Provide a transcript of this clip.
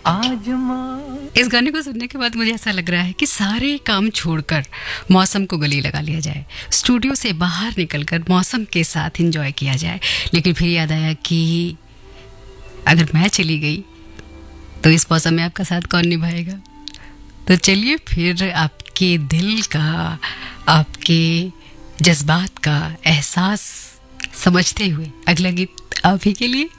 आज माँ। इस गाने को सुनने के बाद मुझे ऐसा लग रहा है कि सारे काम छोड़कर मौसम को गले लगा लिया जाए, स्टूडियो से बाहर निकलकर मौसम के साथ एंजॉय किया जाए। लेकिन फिर याद आया कि अगर मैं चली गई तो इस मौसम में आपका साथ कौन निभाएगा। तो चलिए फिर आपके दिल का, आपके जज्बात का एहसास समझते हुए अगला गीत आप ही के लिए।